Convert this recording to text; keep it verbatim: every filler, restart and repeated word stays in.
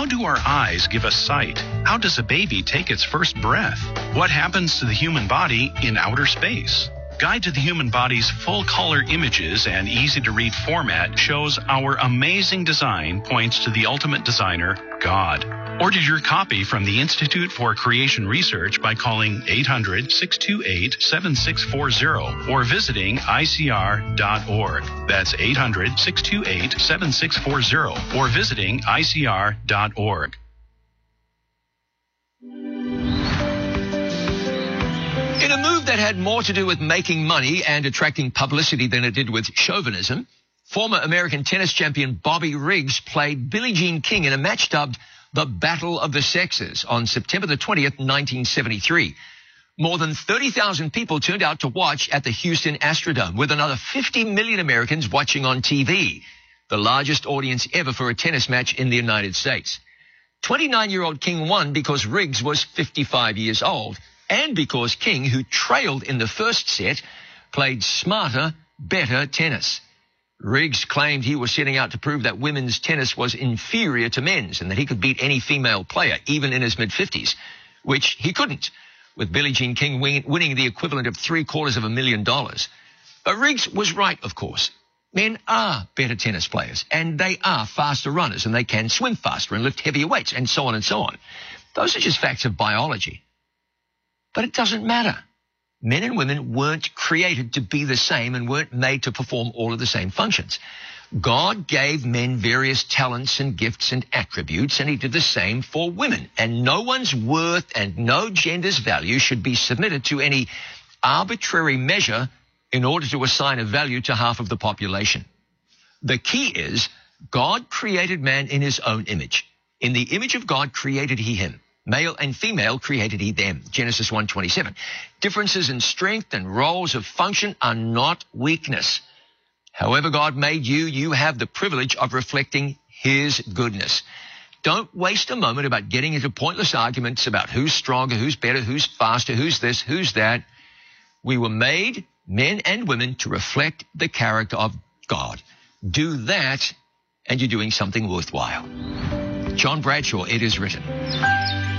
How do our eyes give us sight? How does a baby take its first breath? What happens to the human body in outer space? Guide to the Human Body's full-color images and easy-to-read format shows our amazing design points to the ultimate designer, God. Order your copy from the Institute for Creation Research by calling eight hundred, six two eight, seven six four zero or visiting I C R dot org. That's eight hundred, six two eight, seven six four zero or visiting I C R dot org. In a move that had more to do with making money and attracting publicity than it did with chauvinism, former American tennis champion Bobby Riggs played Billie Jean King in a match dubbed the Battle of the Sexes on September the twentieth, nineteen seventy-three. More than thirty thousand people turned out to watch at the Houston Astrodome, with another fifty million Americans watching on T V, the largest audience ever for a tennis match in the United States. twenty-nine-year-old King won because Riggs was fifty-five years old, and because King, who trailed in the first set, played smarter, better tennis. Riggs claimed he was setting out to prove that women's tennis was inferior to men's and that he could beat any female player, even in his mid-fifties, which he couldn't, with Billie Jean King win- winning the equivalent of three-quarters of a million dollars. But Riggs was right, of course. Men are better tennis players, and they are faster runners, and they can swim faster and lift heavier weights, and so on and so on. Those are just facts of biology. But it doesn't matter. Men and women weren't created to be the same and weren't made to perform all of the same functions. God gave men various talents and gifts and attributes, and he did the same for women. And no one's worth and no gender's value should be submitted to any arbitrary measure in order to assign a value to half of the population. The key is God created man in his own image. In the image of God created he him. Male and female created he them. Genesis one twenty-seven. Differences in strength and roles of function are not weakness. However God made you, you have the privilege of reflecting his goodness. Don't waste a moment about getting into pointless arguments about who's stronger, who's better, who's faster, who's this, who's that. We were made, men and women, to reflect the character of God. Do that, and you're doing something worthwhile. John Bradshaw, It Is Written.